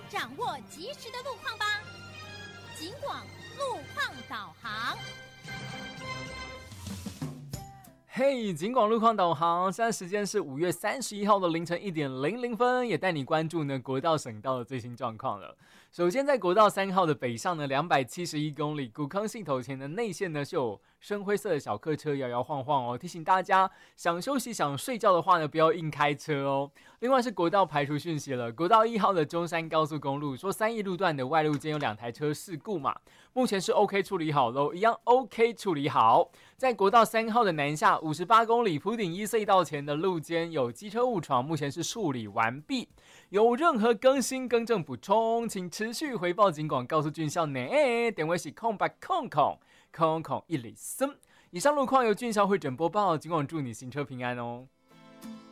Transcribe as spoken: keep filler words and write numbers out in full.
掌握即时的路况吧。警广路况导航。 嘿，警广路况导航，现在时间是五月三十一号的凌晨一点零零分，也带你关注呢国道、省道的最新状况了。首先在国道三号的北上呢，两百七十一公里，古坑系头前的内线呢是有深灰色的小客车摇摇晃晃哦，提醒大家想休息想睡觉的话呢，不要硬开车哦。另外是国道排除讯息了，国道一号的中山高速公路说三义路段的外路间有两台车事故嘛，目前是 OK 处理好咯，一样 OK 处理好。在国道三号的南下五十八公里埔顶一隧道前的路间有机车误闯，目前是处理完毕。有任何更新更正补充，请持续回报警广告诉军校呢。电话是空八空空空空一里森。以上路况由军校会诊播报，警广祝你行车平安哦。